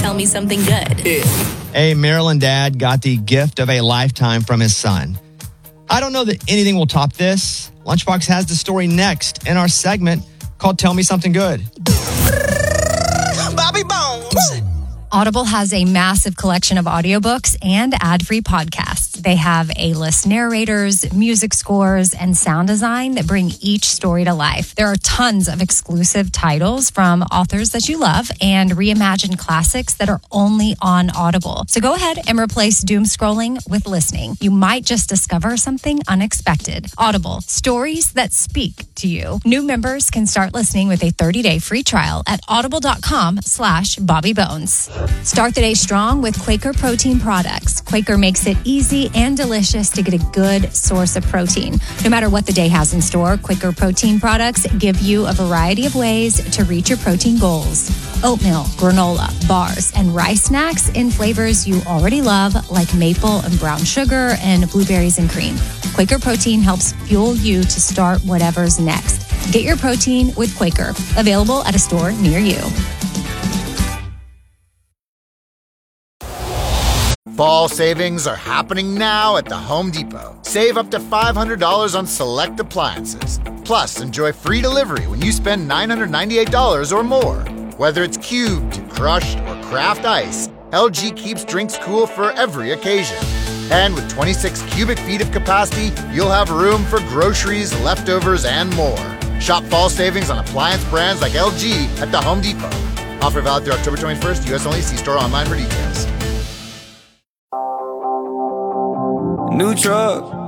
Tell Me Something Good. A Maryland dad got the gift of a lifetime from his son. I don't know that anything will top this. Lunchbox has the story next in our segment called Tell Me Something Good. Bobby Bones. Audible has a massive collection of audiobooks and ad-free podcasts. They have A-list narrators, music scores, and sound design that bring each story to life. There are tons of exclusive titles from authors that you love and reimagined classics that are only on Audible. So go ahead and replace doom scrolling with listening. You might just discover something unexpected. Audible, stories that speak to you. New members can start listening with a 30-day free trial at audible.com/BobbyBones. Start the day strong with Quaker protein products. Quaker makes it easy and delicious to get a good source of protein. No matter what the day has in store, Quaker protein products give you a variety of ways to reach your protein goals. Oatmeal, granola, bars, and rice snacks in flavors you already love, like maple and brown sugar and blueberries and cream. Quaker protein helps fuel you to start whatever's next. Get your protein with Quaker. Available at a store near you. Fall savings are happening now at the Home Depot. Save up to $500 on select appliances. Plus, enjoy free delivery when you spend $998 or more. Whether it's cubed, crushed, or craft ice, LG keeps drinks cool for every occasion. And with 26 cubic feet of capacity, you'll have room for groceries, leftovers, and more. Shop fall savings on appliance brands like LG at the Home Depot. Offer valid through October 21st, U.S. only. See store online for details. New truck,